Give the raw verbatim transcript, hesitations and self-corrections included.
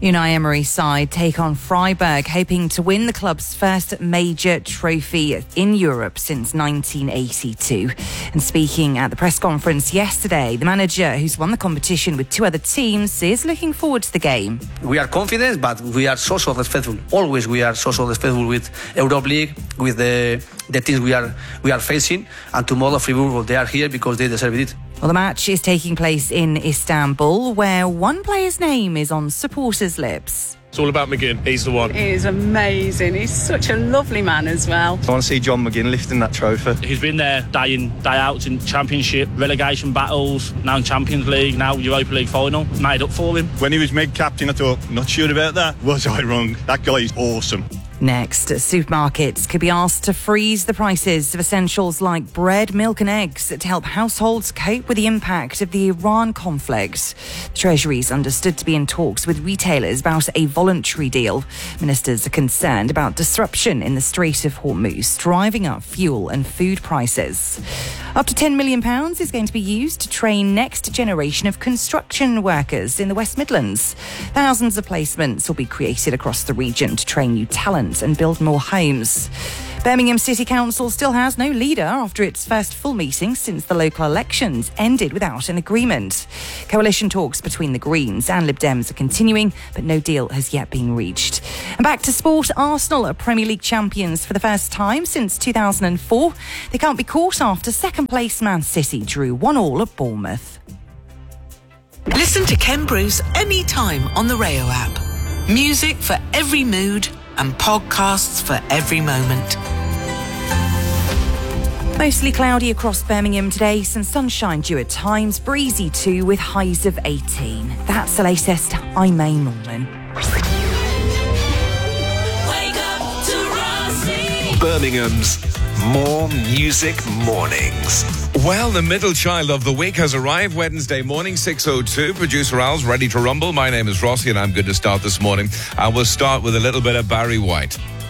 Unai Emery's side take on Freiburg, hoping to win the club's first major trophy in Europe since nineteen eighty-two. And speaking at the press conference yesterday, the manager, who's won the competition with two other teams, is looking forward to the game. We are confident, but we are so, so respectful. Always we are so, so respectful with Europe League, with the the teams we are we are facing. And tomorrow, Fribourg, they are here because they deserve it. Well, the match is taking place in Istanbul, where one player's name is on supporters' lips. It's all about McGinn. He's the one. He is amazing. He's such a lovely man as well. I want to see John McGinn lifting that trophy. He's been there day in, day out in Championship, relegation battles, now in Champions League, now Europa League final. Made up for him. When he was made captain, I thought, not sure about that. Was I wrong? That guy is awesome. Next, supermarkets could be asked to freeze the prices of essentials like bread, milk and eggs to help households cope with the impact of the Iran conflict. The Treasury is understood to be in talks with retailers about a voluntary deal. Ministers are concerned about disruption in the Strait of Hormuz, driving up fuel and food prices. Up to ten million pounds is going to be used to train next generation of construction workers in the West Midlands. Thousands of placements will be created across the region to train new talent and build more homes. Birmingham City Council still has no leader after its first full meeting since the local elections ended without an agreement. Coalition talks between the Greens and Lib Dems are continuing, but no deal has yet been reached. And back to sport, Arsenal are Premier League champions for the first time since two thousand four. They can't be caught after second-place Man City drew one all at Bournemouth. Listen to Ken Bruce anytime on the Rayo app. Music for every mood and podcasts for every moment. Mostly cloudy across Birmingham today, some sunshine due at times, breezy too with highs of eighteen. That's the latest. I'm May Norman. Wake up to Rossi. Birmingham's More Music Mornings. Well, the middle child of the week has arrived Wednesday morning, six oh two. Producer Al's ready to rumble. My name is Rossi and I'm good to start this morning. And we'll start with a little bit of Barry White.